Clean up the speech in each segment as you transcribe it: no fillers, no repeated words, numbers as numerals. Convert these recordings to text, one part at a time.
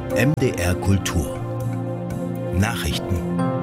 MDR Kultur Nachrichten.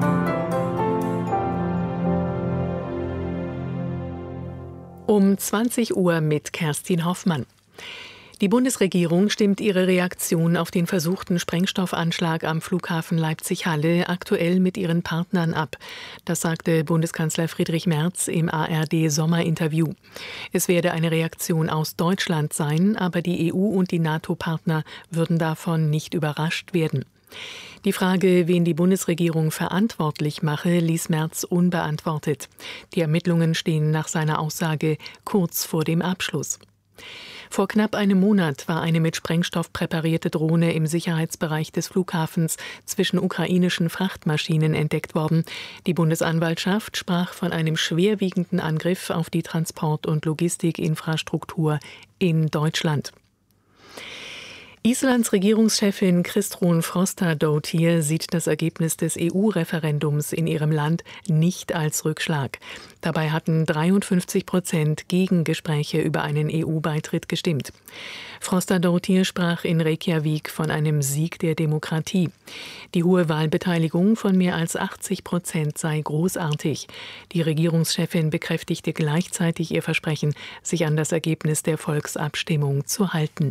Um 20 Uhr mit Kerstin Hoffmann. Die Bundesregierung stimmt ihre Reaktion auf den versuchten Sprengstoffanschlag am Flughafen Leipzig-Halle aktuell mit ihren Partnern ab. Das sagte Bundeskanzler Friedrich Merz im ARD-Sommerinterview. Es werde eine Reaktion aus Deutschland sein, aber die EU und die NATO-Partner würden davon nicht überrascht werden. Die Frage, wen die Bundesregierung verantwortlich mache, ließ Merz unbeantwortet. Die Ermittlungen stehen nach seiner Aussage kurz vor dem Abschluss. Vor knapp einem Monat war eine mit Sprengstoff präparierte Drohne im Sicherheitsbereich des Flughafens zwischen ukrainischen Frachtmaschinen entdeckt worden. Die Bundesanwaltschaft sprach von einem schwerwiegenden Angriff auf die Transport- und Logistikinfrastruktur in Deutschland. Islands Regierungschefin Kristrún Frostadóttir sieht das Ergebnis des EU-Referendums in ihrem Land nicht als Rückschlag. Dabei hatten 53% gegen Gespräche über einen EU-Beitritt gestimmt. Frostadóttir sprach in Reykjavik von einem Sieg der Demokratie. Die hohe Wahlbeteiligung von mehr als 80% sei großartig. Die Regierungschefin bekräftigte gleichzeitig ihr Versprechen, sich an das Ergebnis der Volksabstimmung zu halten.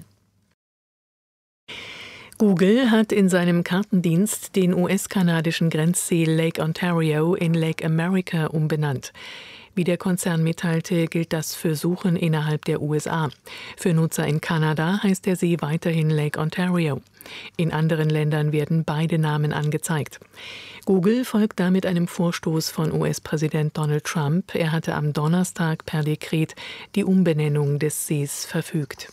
Google hat in seinem Kartendienst den US-kanadischen Grenzsee Lake Ontario in Lake America umbenannt. Wie der Konzern mitteilte, gilt das für Suchen innerhalb der USA. Für Nutzer in Kanada heißt der See weiterhin Lake Ontario. In anderen Ländern werden beide Namen angezeigt. Google folgt damit einem Vorstoß von US-Präsident Donald Trump. Er hatte am Donnerstag per Dekret die Umbenennung des Sees verfügt.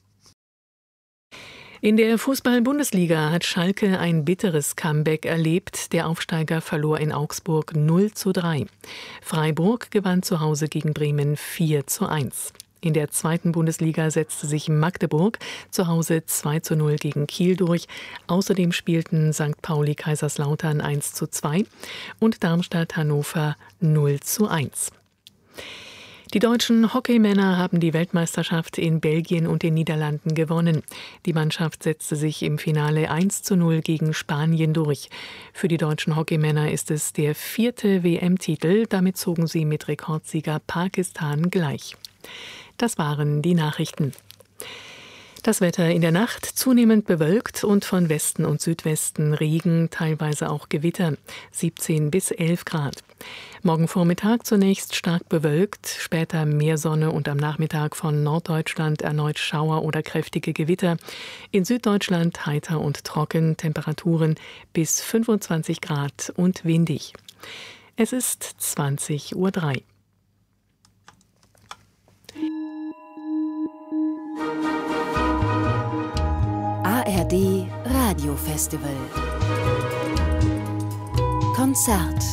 In der Fußball-Bundesliga hat Schalke ein bitteres Comeback erlebt. Der Aufsteiger verlor in Augsburg 0:3. Freiburg gewann zu Hause gegen Bremen 4:1. In der zweiten Bundesliga setzte sich Magdeburg zu Hause 2:0 gegen Kiel durch. Außerdem spielten St. Pauli Kaiserslautern 1:2 und Darmstadt Hannover 0:1. Die deutschen Hockeymänner haben die Weltmeisterschaft in Belgien und den Niederlanden gewonnen. Die Mannschaft setzte sich im Finale 1:0 gegen Spanien durch. Für die deutschen Hockeymänner ist es der 4. WM-Titel. Damit zogen sie mit Rekordsieger Pakistan gleich. Das waren die Nachrichten. Das Wetter in der Nacht zunehmend bewölkt und von Westen und Südwesten Regen, teilweise auch Gewitter, 17 bis 11 Grad. Morgen Vormittag zunächst stark bewölkt, später mehr Sonne und am Nachmittag von Norddeutschland erneut Schauer oder kräftige Gewitter. In Süddeutschland heiter und trocken, Temperaturen bis 25 Grad und windig. Es ist 20:03 Uhr. ARD Radiofestival Konzert.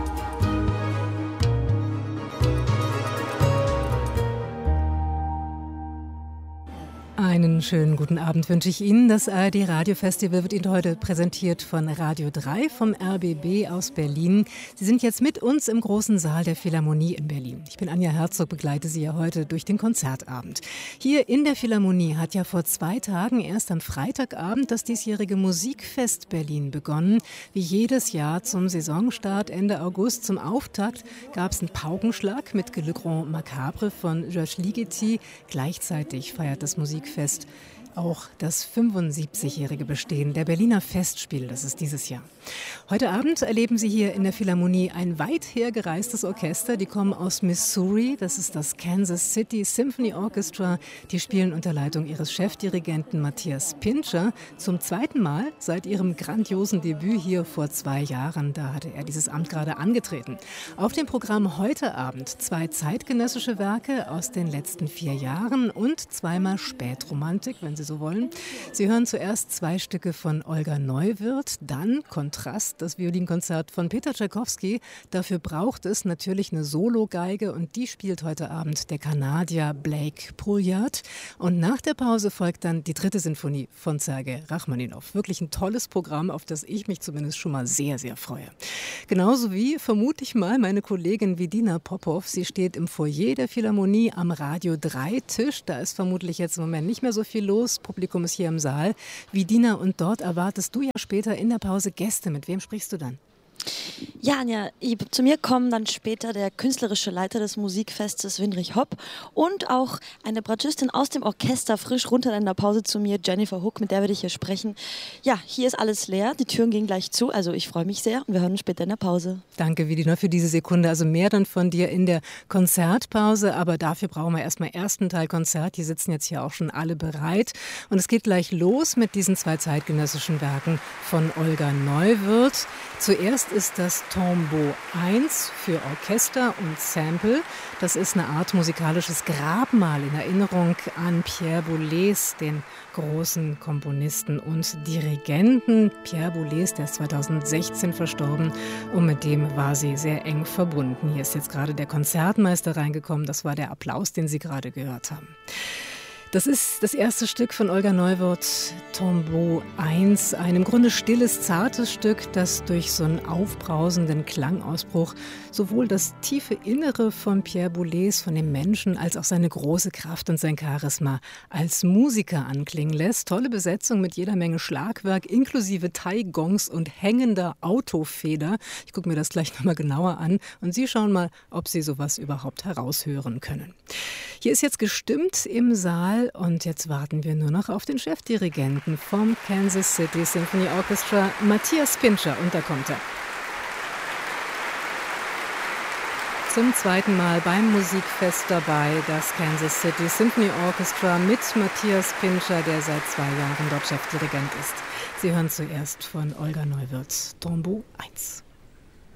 Einen schönen guten Abend wünsche ich Ihnen. Das ARD Radiofestival wird Ihnen heute präsentiert von Radio 3 vom RBB aus Berlin. Sie sind jetzt mit uns im großen Saal der Philharmonie in Berlin. Ich bin Anja Herzog, begleite Sie ja heute durch den Konzertabend. Hier in der Philharmonie hat ja vor 2 Tagen erst am Freitagabend das diesjährige Musikfest Berlin begonnen. Wie jedes Jahr zum Saisonstart Ende August zum Auftakt gab es einen Paukenschlag mit Le Grand Macabre von Georges Ligeti. Gleichzeitig feiert das Musikfest auch das 75-jährige Bestehen der Berliner Festspiele, das ist dieses Jahr. Heute Abend erleben Sie hier in der Philharmonie ein weit hergereistes Orchester. Die kommen aus Missouri, das ist das Kansas City Symphony Orchestra. Die spielen unter Leitung ihres Chefdirigenten Matthias Pintscher zum 2. Mal seit ihrem grandiosen Debüt hier vor 2 Jahren. Da hatte er dieses Amt gerade angetreten. Auf dem Programm heute Abend 2 zeitgenössische Werke aus den letzten 4 Jahren und 2-mal Spätromantik, wenn Sie so wollen. Sie hören zuerst 2 Stücke von Olga Neuwirth, dann Kontrast, das Violinkonzert von Peter Tschaikowski. Dafür braucht es natürlich eine Sologeige und die spielt heute Abend der Kanadier Blake Pouliot. Und nach der Pause folgt dann die 3. Sinfonie von Sergei Rachmaninow. Wirklich ein tolles Programm, auf das ich mich zumindest schon mal sehr, sehr freue. Genauso wie, vermute ich mal, meine Kollegin Vidina Popov. Sie steht im Foyer der Philharmonie am Radio 3 Tisch. Da ist vermutlich jetzt im Moment nicht mehr so viel los. das Publikum ist hier im Saal wie Dina und dort erwartest du ja später in der Pause Gäste. Mit wem sprichst du dann? Ja, Anja, zu mir kommen dann später der künstlerische Leiter des Musikfestes Winrich Hopp und auch eine Bratschistin aus dem Orchester frisch runter in der Pause zu mir, Jennifer Hook, mit der werde ich hier sprechen. Ja, hier ist alles leer, die Türen gehen gleich zu, also ich freue mich sehr und wir hören uns später in der Pause. Danke, Vidina, für diese Sekunde. Also mehr dann von dir in der Konzertpause, aber dafür brauchen wir erstmal ersten Teil Konzert. Die sitzen jetzt hier auch schon alle bereit und es geht gleich los mit diesen 2 zeitgenössischen Werken von Olga Neuwirth. Zuerst ist das Tombeau 1 für Orchester und Sample. Das ist eine Art musikalisches Grabmal in Erinnerung an Pierre Boulez, den großen Komponisten und Dirigenten. Pierre Boulez, der ist 2016 verstorben und mit dem war sie sehr eng verbunden. Hier ist jetzt gerade der Konzertmeister reingekommen. Das war der Applaus, den Sie gerade gehört haben. Das ist das erste Stück von Olga Neuwirth, Tombeau 1, ein im Grunde stilles, zartes Stück, das durch so einen aufbrausenden Klangausbruch sowohl das tiefe Innere von Pierre Boulez, von dem Menschen, als auch seine große Kraft und sein Charisma als Musiker anklingen lässt. Tolle Besetzung mit jeder Menge Schlagwerk, inklusive Tai-Gongs und hängender Autofeder. Ich gucke mir das gleich nochmal genauer an und Sie schauen mal, ob Sie sowas überhaupt heraushören können. Hier ist jetzt gestimmt im Saal und jetzt warten wir nur noch auf den Chefdirigenten vom Kansas City Symphony Orchestra, Matthias Pincher, und da kommt er. Zum 2. Mal beim Musikfest dabei, das Kansas City Symphony Orchestra mit Matthias Pincher, der seit 2 Jahren dort Chefdirigent ist. Sie hören zuerst von Olga Neuwirth, Tombeau 1.